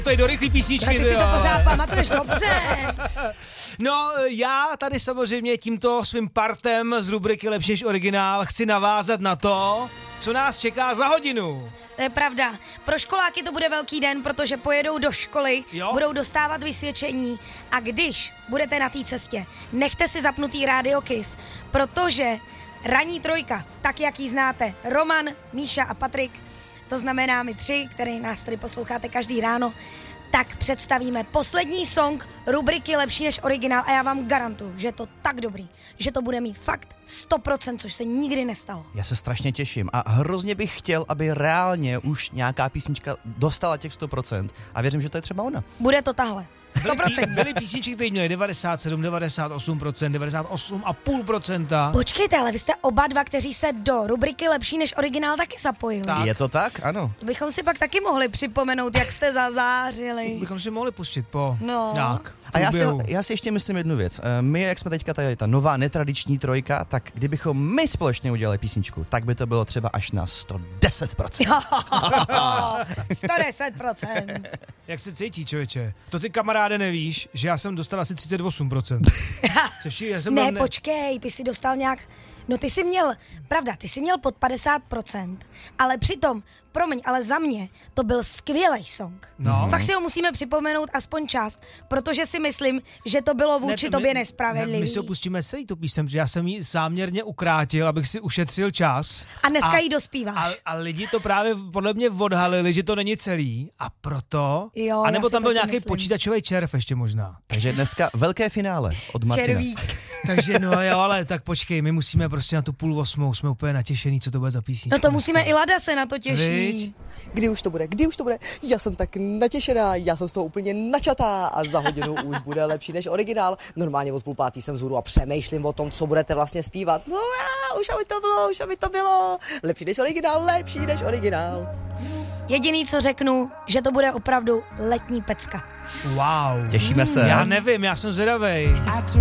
To je do rychlý písničky. Ty si to pořád pamatuješ dobře. No, já tady samozřejmě tímto svým partem z rubriky Lepší než originál chci navázat na to, co nás čeká za hodinu. To je pravda. Pro školáky to bude velký den, protože pojedou do školy, budou dostávat vysvědčení a když budete na té cestě, nechte si zapnutý rádio Kiss, protože ranní trojka, tak jak ji znáte, Roman, Míša a Patrik, to znamená my tři, který nás tady posloucháte každý ráno, tak představíme poslední song rubriky Lepší než originál a já vám garantuju, že je to tak dobrý, že to bude mít fakt 100%, což se nikdy nestalo. Já se strašně těším a hrozně bych chtěl, aby reálně už nějaká písnička dostala těch 100% a věřím, že to je třeba ona. Bude to tahle. 100%. Byly písničky, které měly 97, 98%, 98,5%. Počkejte, ale vy jste oba dva, kteří se do rubriky Lepší než originál taky zapojili. Tak. Je to tak? Ano. To bychom si pak taky mohli připomenout, jak jste zazářili. Bychom si mohli pustit po No. nějak. A já si ještě myslím jednu věc. My, jak jsme teďka tady ta nová netradiční trojka, tak kdybychom my společně udělali písničku, tak by to bylo třeba až na 110%. 110%. Jak se cítí, člověče? To ty kamaráde nevíš, že já jsem dostal asi 38%. Ne, počkej, ty jsi dostal nějak... No ty jsi měl, pravda, ty jsi měl pod 50%, ale přitom, promiň, ale za mě to byl skvělý song. No. Fakt si ho musíme připomenout aspoň část, protože si myslím, že to bylo vůči tobě nespravedlivý. My si opustíme celý tu písem, že já jsem ji záměrně ukrátil, abych si ušetřil čas. A dneska ji dospíváš. A lidi to právě podle mě odhalili, že to není celý a proto... Jo, a nebo tam byl nějaký myslím. počítačový červ ještě možná. Takže dneska velké finále od Martina. Červík. Takže no jo, ale tak počkej, my musíme prostě na tu 7:30, jsme úplně natěšený, co to bude za písnička. No to musíme, i Lada se na to těší. Viď? Kdy už to bude? Já jsem tak natěšená, já jsem z toho úplně načatá a za hodinu už bude lepší než originál. Normálně od 4:30 jsem vzhůru a přemýšlím o tom, co budete vlastně zpívat. No už aby to bylo. Lepší než originál. Jediný, co řeknu, že to bude opravdu letní pecka. Wow. Těšíme se. Já nevím, já jsem zvědavej.